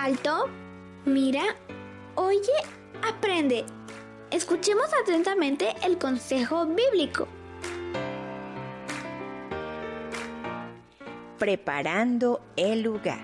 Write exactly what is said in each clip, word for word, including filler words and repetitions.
alto, mira, oye, aprende. Escuchemos atentamente el consejo bíblico. Preparando el lugar.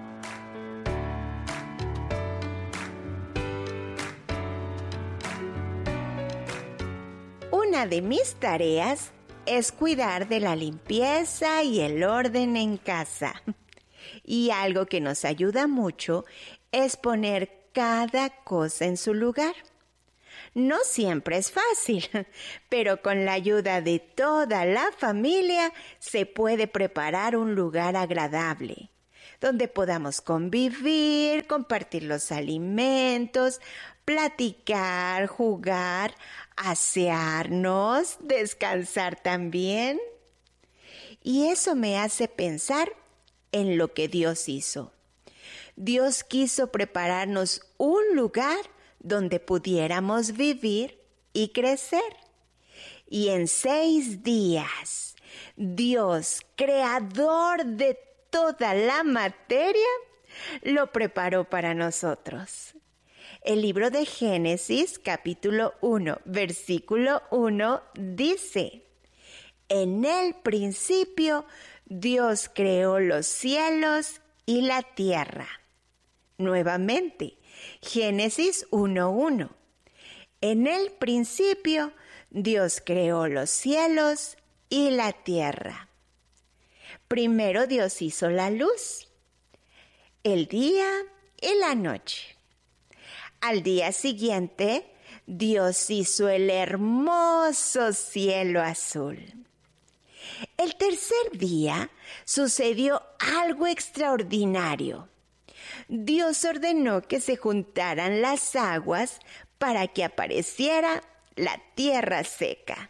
Una de mis tareas es cuidar de la limpieza y el orden en casa. Y algo que nos ayuda mucho es poner cada cosa en su lugar. No siempre es fácil, pero con la ayuda de toda la familia se puede preparar un lugar agradable, donde podamos convivir, compartir los alimentos, platicar, jugar, asearnos, descansar también. Y eso me hace pensar en lo que Dios hizo. Dios quiso prepararnos un lugar donde pudiéramos vivir y crecer. Y en seis días, Dios, creador de toda la materia, lo preparó para nosotros. El libro de Génesis, capítulo uno, versículo uno, dice: En el principio, Dios creó los cielos y la tierra. Nuevamente, Génesis uno uno. En el principio, Dios creó los cielos y la tierra. Primero Dios hizo la luz, el día y la noche. Al día siguiente, Dios hizo el hermoso cielo azul. El tercer día sucedió algo extraordinario. Dios ordenó que se juntaran las aguas para que apareciera la tierra seca.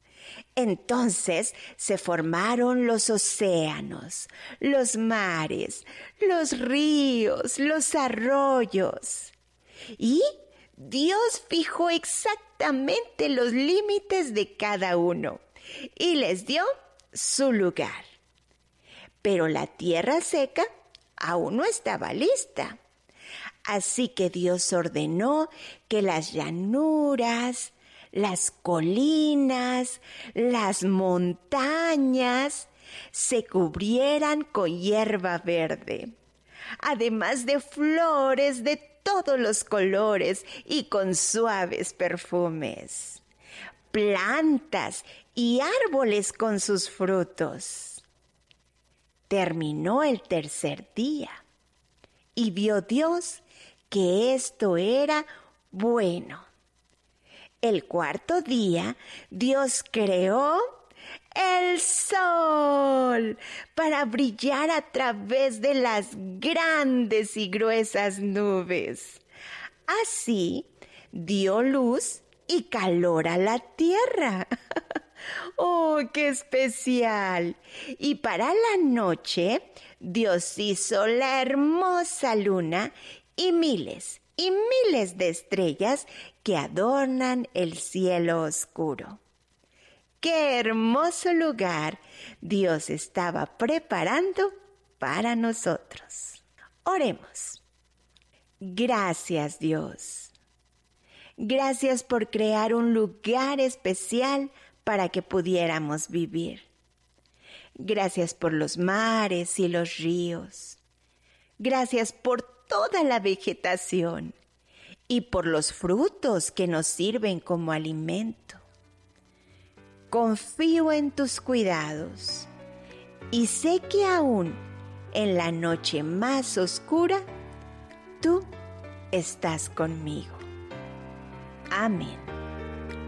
Entonces se formaron los océanos, los mares, los ríos, los arroyos. Y Dios fijó exactamente los límites de cada uno y les dio su lugar. Pero la tierra seca aún no estaba lista. Así que Dios ordenó que las llanuras, las colinas, las montañas se cubrieran con hierba verde, además de flores de todos los colores y con suaves perfumes, plantas y árboles con sus frutos. Terminó el tercer día y vio Dios que esto era bueno. El cuarto día, Dios creó el sol para brillar a través de las grandes y gruesas nubes. Así dio luz y calor a la tierra. ¡Oh, qué especial! Y para la noche, Dios hizo la hermosa luna y miles y miles de estrellas que adornan el cielo oscuro. ¡Qué hermoso lugar Dios estaba preparando para nosotros! Oremos. Gracias, Dios. Gracias por crear un lugar especial para que pudiéramos vivir. Gracias por los mares y los ríos. Gracias por toda la vegetación y por los frutos que nos sirven como alimento. Confío en tus cuidados y sé que aún en la noche más oscura, tú estás conmigo. Amén.